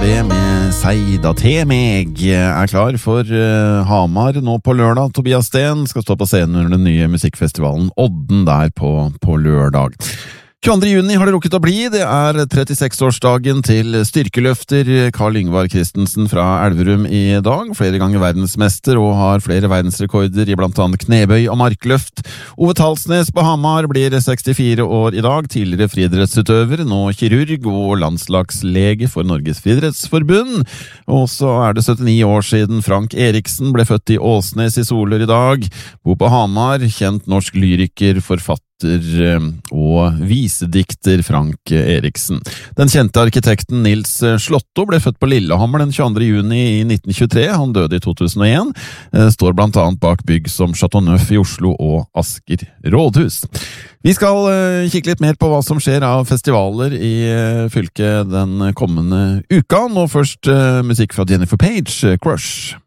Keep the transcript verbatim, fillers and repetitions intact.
det med Seida til meg. Er klar for uh, Hamar nå på lørdag. Tobias Sten skal stå på scenen under den nye musikkfestivalen Odden der på, på lørdag. tjueandre juni har det rukket å bli. Det er trettiseks-årsdagen til styrkeløfter Karl Yngvar Christensen fra Elverum i dag. Flere ganger verdensmester og har flere verdensrekorder i blant annet knebøy og markløft. Ove Talsnes på Hamar blir sekstifire år i dag. Tidligere friidrettsutøver, nå kirurg og landslagslege for Norges friidrettsforbund. Og så er det syttini år siden Frank Eriksen ble født i Åsnes i Solør i dag. Bor på Hamar, kjent norsk lyriker, forfatter og visedikter Frank Eriksen. Den kjente arkitekten Nils Slotto ble født på Lillehammer den tjueandre juni i nitten tjuetre. Han døde i to tusen og en. Står blant annet bak bygg som Chateau Neuf i Oslo og Asker Rådhus. Vi skal kikke litt mer på hva som skjer av festivaler i fylket den kommende uka. Nå først musikk fra Jennifer Page, Crush.